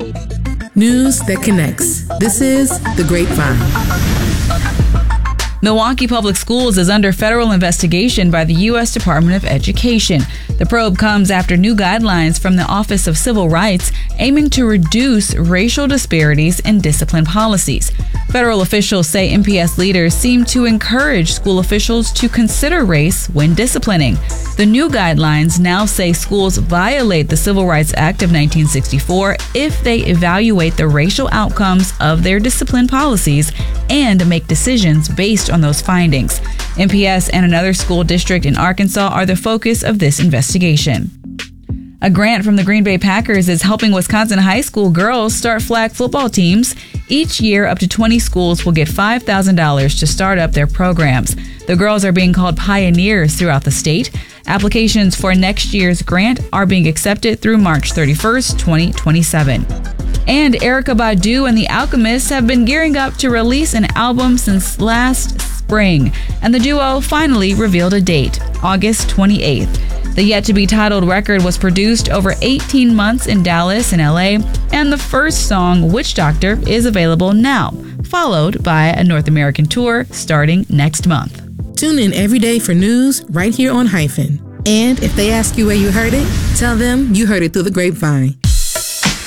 News that connects. This is The Grapevine. Milwaukee Public Schools is under federal investigation by the U.S. Department of Education. The probe comes after new guidelines from the Office of Civil Rights aiming to reduce racial disparities in discipline policies. Federal officials say MPS leaders seem to encourage school officials to consider race when disciplining. The new guidelines now say schools violate the Civil Rights Act of 1964 if they evaluate the racial outcomes of their discipline policies and make decisions based on those findings. MPS and another school district in Arkansas are the focus of this investigation. A grant from the Green Bay Packers is helping Wisconsin high school girls start flag football teams. Each year, up to 20 schools will get $5,000 to start up their programs. The girls are being called pioneers throughout the state. Applications for next year's grant are being accepted through March 31st, 2027. And Erykah Badu and The Alchemists have been gearing up to release an album since last spring, and the duo finally revealed a date, August 28th. The yet-to-be-titled record was produced over 18 months in Dallas and LA, and the first song, Witch Doctor, is available now, followed by a North American tour starting next month. Tune in every day for news right here on Hyphen. And if they ask you where you heard it, tell them you heard it through the grapevine.